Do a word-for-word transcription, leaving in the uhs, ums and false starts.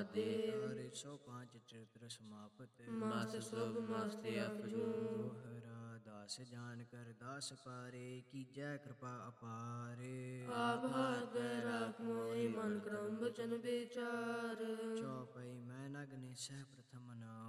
ਚਾਰ ਸੌ ਪੰਜ ਚਰਿਤ੍ਰ ਸਮਾਪਤ। ਮਸਤ ਸੁਭ ਮਸਤ ਅਫਜੂਨ। ਦੋਹਰਾ ਦਾਸ ਜਾਨ ਕਰ ਦਾਸ ਪਾਰੇ, ਕੀਜੈ ਕਿਰਪਾ ਅਪਾਰੇ। ਆਪ ਹੱਥ ਰਾਖ ਮੋਹਿ ਮਨ ਕਰਮ ਬਚਨ ਵਿਚਾਰ। ਚੌਪਈ ਮੈਂ ਨਗ ਨਿਸਹਿ ਪ੍ਰਥਮ ਨਾਮ,